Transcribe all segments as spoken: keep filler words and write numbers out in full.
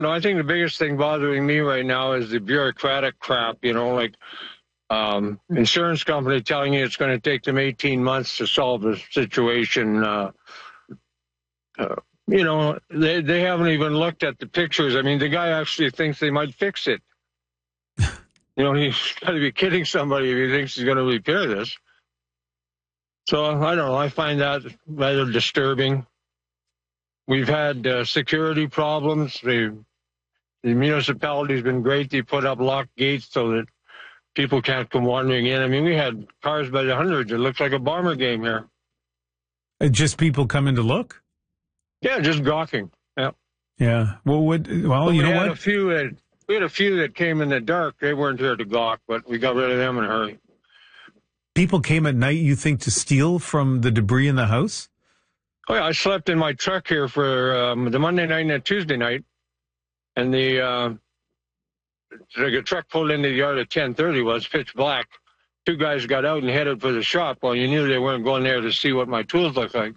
No, I think the biggest thing bothering me right now is the bureaucratic crap, you know, like um, insurance company telling you it's going to take them eighteen months to solve the situation. Uh, uh, you know, they, they haven't even looked at the pictures. I mean, the guy actually thinks they might fix it. You know, he's got to be kidding somebody if he thinks he's going to repair this. So, I don't know, I find that rather disturbing. We've had uh, security problems. The, the municipality's been great. They put up locked gates so that people can't come wandering in. I mean, we had cars by the hundreds. It looks like a bomber game here. Uh, just people coming to look? Yeah, just gawking. Yeah. Yeah. Well, what, well, but you we know had what? A few that, we had a few that came in the dark. They weren't here to gawk, but we got rid of them in a hurry. People came at night, you think, to steal from the debris in the house? Oh, yeah, I slept in my truck here for um, the Monday night and the Tuesday night, and the, uh, the truck pulled into the yard at ten thirty. Was pitch black. Two guys got out and headed for the shop. Well, you knew they weren't going there to see what my tools looked like.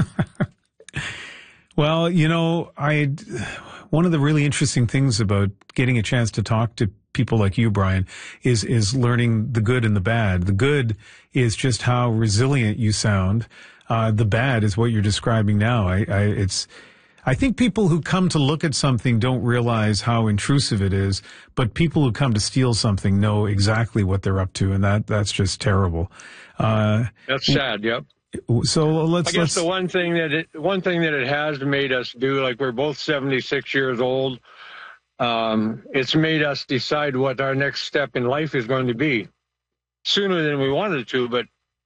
Well, you know, I one of the really interesting things about getting a chance to talk to people like you, Brian, is is learning the good and the bad. The good is just how resilient you sound. Uh, the bad is what you're describing now. I, I, it's, I think people who come to look at something don't realize how intrusive it is, but people who come to steal something know exactly what they're up to, and that that's just terrible. Uh, that's sad. Yep. So let's. I guess let's, the one thing that it, one thing that it has made us do, like we're both seventy-six years old. Um, it's made us decide what our next step in life is going to be sooner than we wanted to, but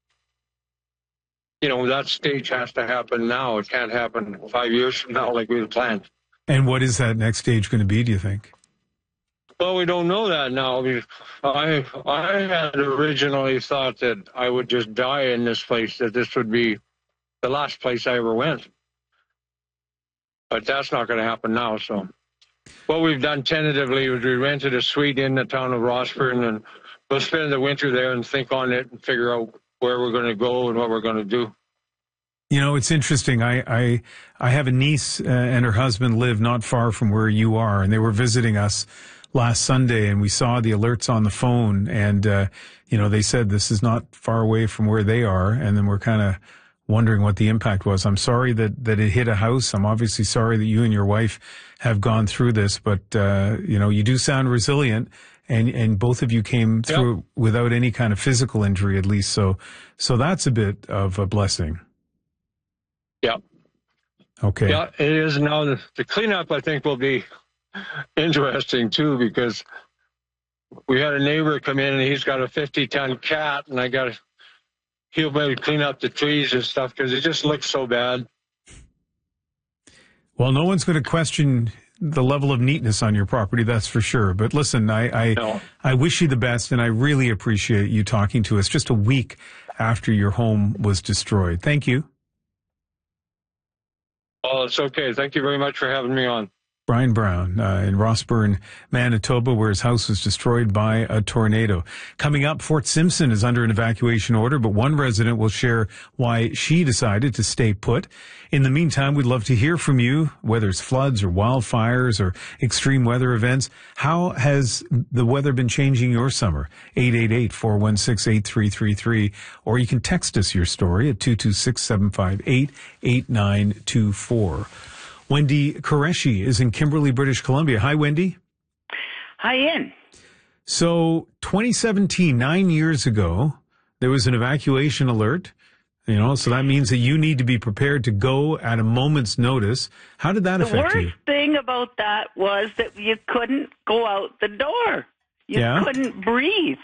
you know, that stage has to happen now. It can't happen five years from now like we had planned. And what is that next stage going to be, do you think? Well, we don't know that now. I, I had originally thought that I would just die in this place, that this would be the last place I ever went. But that's not going to happen now, so... What we've done tentatively is we rented a suite in the town of Rossburn, and we'll spend the winter there and think on it and figure out where we're going to go and what we're going to do. You know, it's interesting. I, I, I have a niece uh, and her husband live not far from where you are, and they were visiting us last Sunday, and we saw the alerts on the phone, and, uh, you know, they said this is not far away from where they are, and then we're kind of wondering what the impact was. I'm sorry that, that it hit a house. I'm obviously sorry that you and your wife have gone through this, but, uh, you know, you do sound resilient, and, and both of you came through yep. without any kind of physical injury, at least. So, so that's a bit of a blessing. Yeah. Okay. Yeah, it is. Now the, the cleanup, I think, will be interesting too, because we had a neighbor come in and he's got a fifty ton cat, and I got to, he'll maybe clean up the trees and stuff because it just looks so bad. Well, no one's going to question the level of neatness on your property, that's for sure. But listen, I I, no. I wish you the best, and I really appreciate you talking to us just a week after your home was destroyed. Thank you. Oh, it's okay. Thank you very much for having me on. Brian Brown uh, in Rossburn, Manitoba, where his house was destroyed by a tornado. Coming up, Fort Simpson is under an evacuation order, but one resident will share why she decided to stay put. In the meantime, we'd love to hear from you, whether it's floods or wildfires or extreme weather events. How has the weather been changing your summer? eight eight eight, four one six, eight three three three, or you can text us your story at two two six, seven five eight, eight nine two four. Wendy Qureshi is in Kimberley, British Columbia. Hi, Wendy. Hi, Ian. So twenty seventeen, nine years ago, there was an evacuation alert, you know, so that means that you need to be prepared to go at a moment's notice. How did that the affect you? The worst thing about that was that you couldn't go out the door. You yeah? couldn't breathe.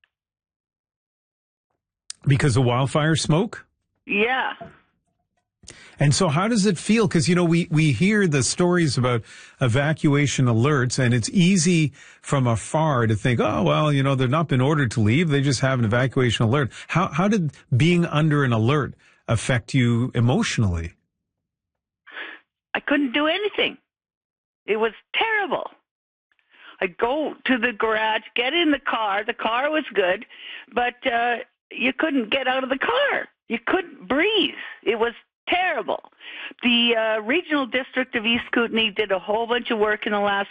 Because of wildfire smoke? Yeah. And so how does it feel? Because, you know, we, we hear the stories about evacuation alerts, and it's easy from afar to think, oh, well, you know, they've not been ordered to leave. They just have an evacuation alert. How, how did being under an alert affect you emotionally? I couldn't do anything. It was terrible. I'd go to the garage, get in the car. The car was good, but uh, you couldn't get out of the car. You couldn't breathe. It was Terrible. The uh, regional district of East Kootenay did a whole bunch of work in the last